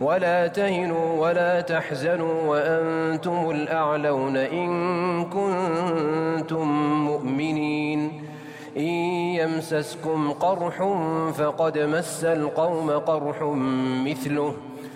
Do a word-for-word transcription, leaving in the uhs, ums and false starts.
ولا تهنوا ولا تحزنوا وأنتم الأعلون إن كنتم مؤمنين إن يمسسكم قرح فقد مس القوم قرح مثله